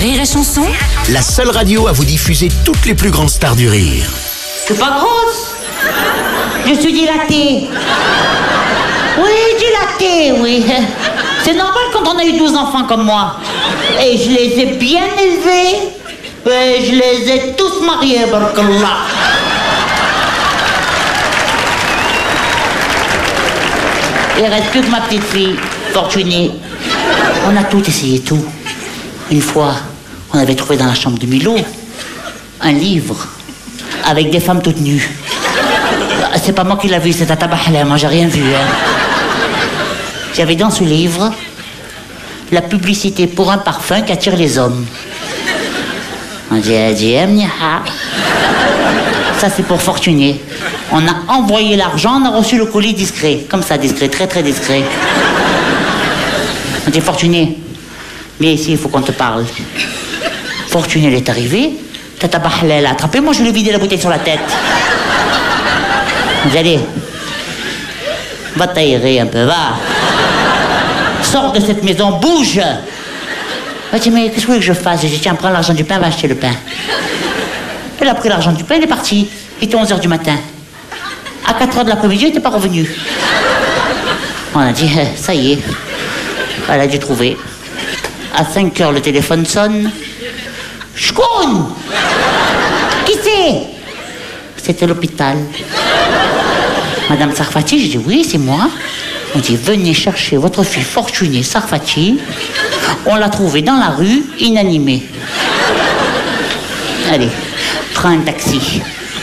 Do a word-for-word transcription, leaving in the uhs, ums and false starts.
Rire et Chanson, la seule radio à vous diffuser toutes les plus grandes stars du rire. Je suis pas grosse. Je suis dilatée. Oui, dilatée, oui. C'est normal quand on a eu douze enfants comme moi. Et je les ai bien élevés. Et je les ai tous mariés, barakallah. Il reste plus que ma petite fille, Fortunée. On a tout essayé, tout. Une fois, on avait trouvé dans la chambre de Milo un livre avec des femmes toutes nues. C'est pas moi qui l'ai vu, c'est Tata Bahlem, moi j'ai rien vu. Hein. J'avais dans ce livre la publicité pour un parfum qui attire les hommes. On dit, ça c'est pour Fortuné. On a envoyé l'argent, on a reçu le colis discret. Comme ça, discret, très très discret. On dit, Fortuné, viens ici, il faut qu'on te parle. Fortuné, elle est arrivée. Tata Bahlem l'a attrapé, moi je lui ai vidé la bouteille sur la tête. On dit, allez, va t'aérer un peu, va. Sors de cette maison, bouge. Elle dit, mais qu'est-ce que vous voulez que je fasse? J'ai dit, tiens, prends l'argent du pain, va acheter le pain. Elle a pris l'argent du pain, elle est partie. Il était onze heures du matin. À quatre heures de l'après-midi, elle n'était pas revenue. On a dit, eh, ça y est. Elle a dû trouver. À cinq heures, le téléphone sonne. Shkoun! Qui c'est? C'était l'hôpital. Madame Sarfati, je dis, oui, c'est moi. On dit, venez chercher votre fille Fortunée Sarfati. On l'a trouvée dans la rue, inanimée. Allez, prends un taxi.